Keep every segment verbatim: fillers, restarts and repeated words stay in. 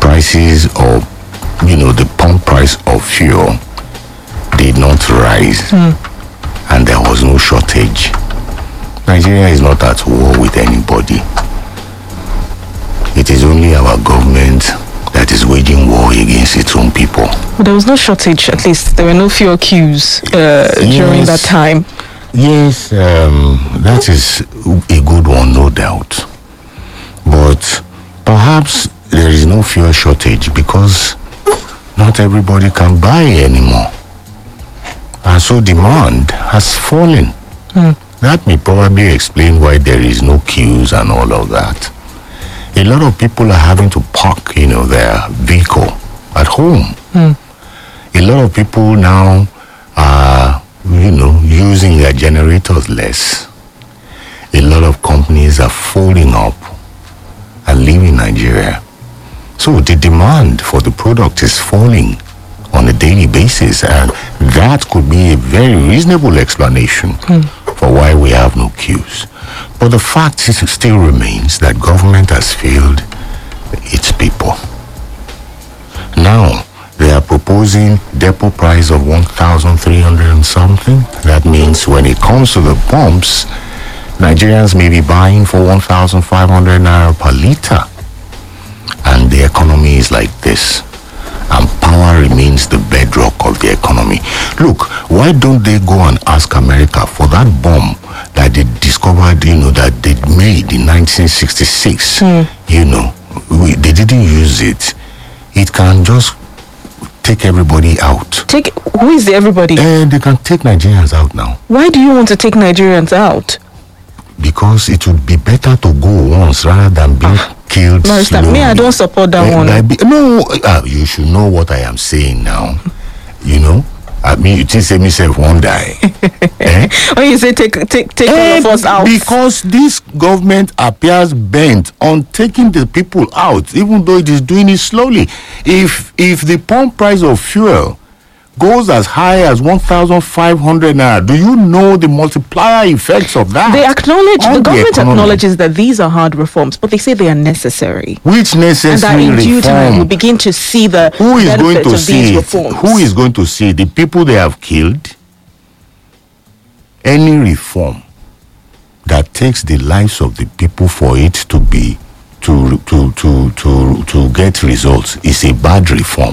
prices of, you know, the pump price of fuel did not rise, mm. and there was no shortage. Nigeria is not at war with anybody. It is only our government that is waging war against its own people. But there was no shortage, at least. There were no fuel queues uh, yes. during that time. Yes, um, that is a good one, no doubt. But perhaps there is no fuel shortage because not everybody can buy anymore. And so demand has fallen. Hmm. That may probably explain why there is no queues and all of that. A lot of people are having to park, you know, their vehicle at home. Hmm. A lot of people now are, you know, using their generators less. A lot of companies are folding up and leaving Nigeria. So the demand for the product is falling on a daily basis, and that could be a very reasonable explanation mm. for why we have no queues. But the fact still remains that government has failed its people. Now, they are proposing depot price of one thousand three hundred and something. That means when it comes to the pumps, Nigerians may be buying for one thousand five hundred naira per liter. And the economy is like this. And power remains the bedrock of the economy. Look, why don't they go and ask America for that bomb that they discovered, you know, that they made in nineteen sixty-six? Mm. You know, we, they didn't use it. It can just take everybody out. Take who is the everybody? And they can take Nigerians out now. Why do you want to take Nigerians out? Because it would be better to go once rather than being killed Marista, slowly. Me, I don't support that uh, one. Like, no, uh, you should know what I am saying now. You know, I mean, you think say myself won't die. eh? When you say take take take all of us out, because this government appears bent on taking the people out, even though it is doing it slowly. If if the pump price of fuel goes as high as one thousand five hundred naira, do you know the multiplier effects of that? They acknowledge, the government the acknowledges that these are hard reforms, but they say they are necessary. Which necessary and that in reform? due time we begin to see the Who is benefits going to of see these it? reforms. Who is going to see the people they have killed? Any reform that takes the lives of the people for it to be to to to to to get results is a bad reform.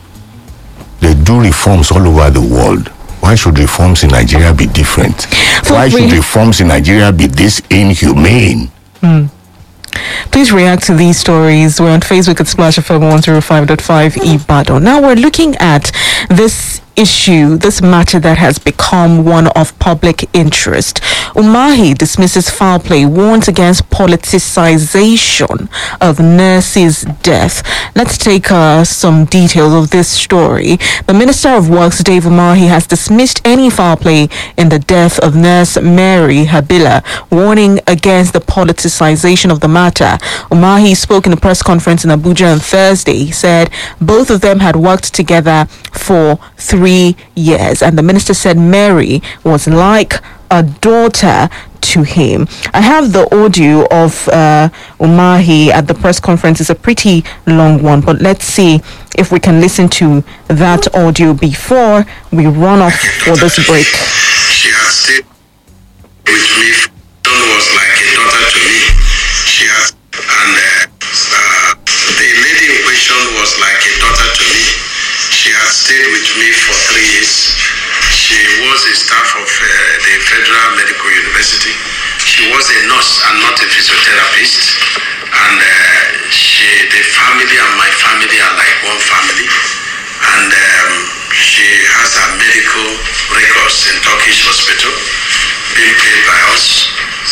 They do reforms all over the world. Why should reforms in Nigeria be different? So Why should reforms in Nigeria be this inhumane? Hmm. Please react to these stories. We're on Facebook at Splash F M one oh five point five Ibadan. Now we're looking at this issue, this matter that has become one of public interest. Umahi dismisses foul play, warns against politicization of nurses' death. Let's take uh, some details of this story. The Minister of Works, Dave Umahi, has dismissed any foul play in the death of nurse Mary Habila, warning against the politicization of the matter. Umahi spoke in a press conference in Abuja on Thursday. He said both of them had worked together for three years, and the minister said Mary was like a daughter to him. I have the audio of uh, Umahi at the press conference. It's a pretty long one, but let's see if we can listen to that audio before we run off for this break. She has stayed with me. Don was like a daughter to me. She has, and uh, uh, the lady in question was like a daughter to me. She has stayed with me for three years. She was a staff of uh, the Federal Medical University. She was a nurse and not a physiotherapist. And uh, she, the family and my family are like one family. And um, she has her medical records in Turkish hospital, being paid by us.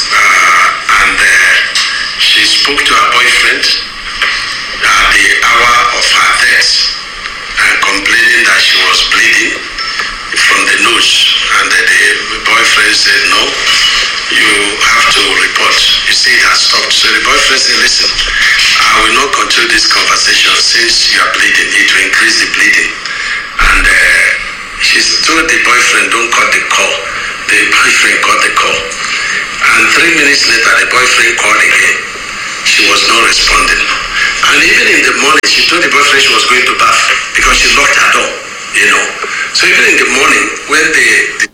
Uh, and uh, she spoke to her boyfriend at the hour of her death, and complaining that she was bleeding from the nose, and uh, the boyfriend said, no, you have to report. You see, it has stopped. So the boyfriend said, listen, I will not continue this conversation since you are bleeding. It will increase the bleeding. And uh, she told the boyfriend, don't cut the call. The boyfriend cut the call. And three minutes later, the boyfriend called again. She was not responding. And even in the morning, she told the boyfriend she was going to bath because she locked her door, you know. So even in the morning, when the, the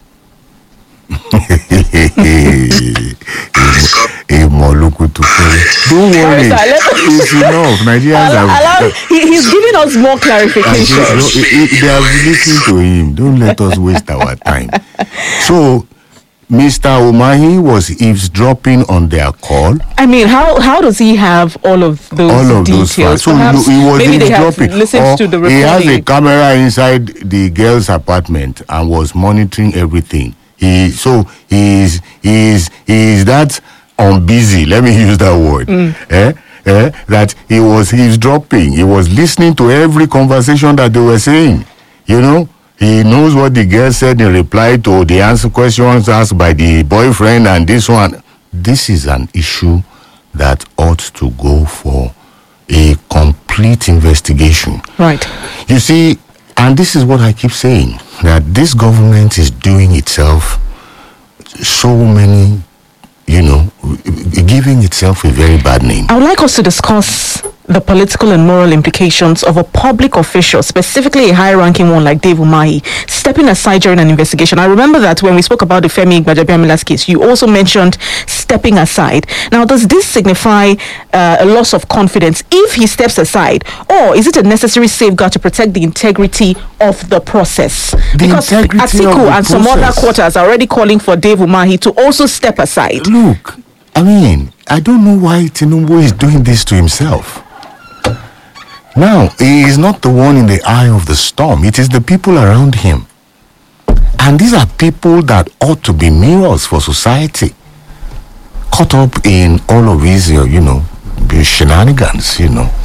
don't worry, it's enough. Nigerians allow, have. allow, he, he's giving us more clarification. They are listening to him. Don't let us waste our time. So, Mister Umahi was eavesdropping on their call. I mean, how how does he have all of those all of details? those facts. So Perhaps he was maybe they have eavesdropping. listened to the He has recording. a camera inside the girl's apartment and was monitoring everything. He so he is he is he is that unbusy. Let me use that word. Mm. Eh? Eh? That he was eavesdropping. He was listening to every conversation that they were saying. You know. He knows what the girl said in reply to the answer questions asked by the boyfriend and this one. This is an issue that ought to go for a complete investigation. Right. You see, and this is what I keep saying, that this government is doing itself so many, you know, giving itself a very bad name. I would like us to discuss the political and moral implications of a public official, specifically a high-ranking one like Dave Umahi, stepping aside during an investigation. I remember that when we spoke about the Femi Gbajabiamila's case, you also mentioned stepping aside. Now, does this signify uh, a loss of confidence if he steps aside, or is it a necessary safeguard to protect the integrity of the process? The because integrity of Atiku the and some other process. quarters are already calling for Dave Umahi to also step aside. Look, I mean, I don't know why Tinubu is doing this to himself. Now, he is not the one in the eye of the storm. It is the people around him. And these are people that ought to be mirrors for society. Caught up in all of these, uh, you know, shenanigans, you know.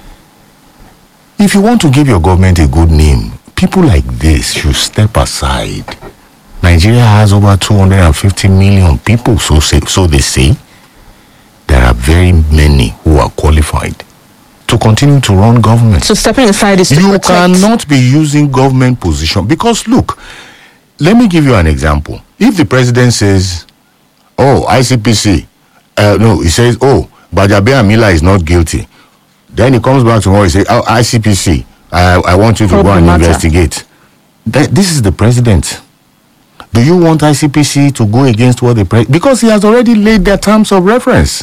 If you want to give your government a good name, people like this should step aside. Nigeria has over two hundred fifty million people, so say, so they say. There are very many who are qualified to continue to run government. So stepping aside is to You protect. cannot be using government position because look, let me give you an example. If the president says, "Oh, I C P C," uh, no, he says, "Oh, Gbajabiamila is not guilty," then he comes back tomorrow and says, "Oh, I C P C, I, I want you to Probe go the and matter. investigate." Th- this is the president. Do you want I C P C to go against what the president? Because he has already laid their terms of reference.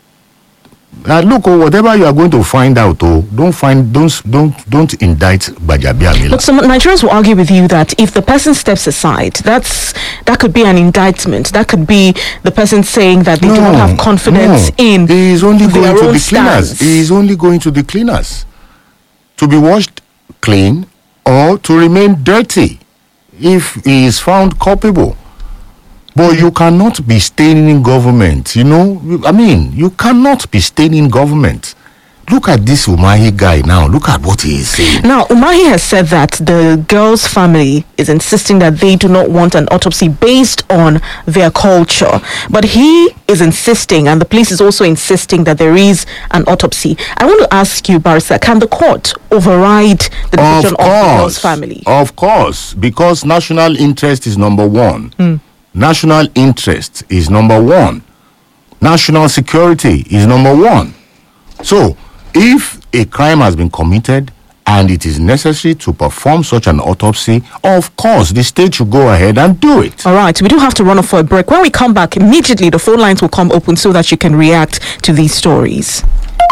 Uh, look, oh, whatever you are going to find out, oh, don't find, don't, don't, don't indict Gbajabiamila. Look, some Nigerians will argue with you that if the person steps aside, that's that could be an indictment. That could be the person saying that they do not have confidence no. in He is only their going to own the cleaners. stance. He is only going to the cleaners to be washed clean or to remain dirty if he is found culpable. But you cannot be staying in government, you know. I mean, you cannot be staying in government. Look at this Umahi guy now. Look at what he is saying. Now, Umahi has said that the girl's family is insisting that they do not want an autopsy based on their culture. But he is insisting, and the police is also insisting, that there is an autopsy. I want to ask you, Barrister, can the court override the decision of, of the girl's family? Of course, because national interest is number one. Mm. National interest is number one. National security is number one. So, if a crime has been committed and it is necessary to perform such an autopsy, of course, the state should go ahead and do it. All right, we do have to run off for a break. When we come back, immediately the phone lines will come open so that you can react to these stories.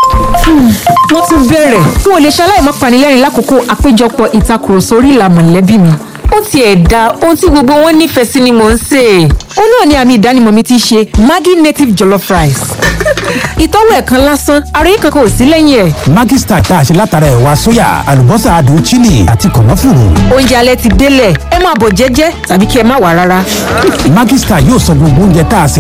Wọ́n tún bẹ̀rẹ̀ fún olè ṣaláì má panilẹ́rìn lákòókò àpéjọpọ̀ ìtakùrọ̀sọ orí ìlà mọ̀lẹ́bí mi. Ó tiẹ̀ da ohun tí gbogbo wọn nífẹ̀ẹ́ sí ni mò ń sè. Ó náà ni àmì ìdánimọ̀ mi ti ṣe Maggi native jollof rice. Ìtọ́wò ẹ̀kan lásán, àròyé kankan ò sí lẹ́yìn ẹ̀. Maggi Star tá a ṣe látara ẹ̀wà sóyà, àlùbọ́sà adùn chili àti kànáfùrù. Oúnjẹ alẹ́ ti délẹ̀, ẹ máa bọ̀ jẹ́jẹ́ tàbí kí ẹ má wá rárá. Maggi Star yóò sọ gbogbo oúnjẹ tá a sè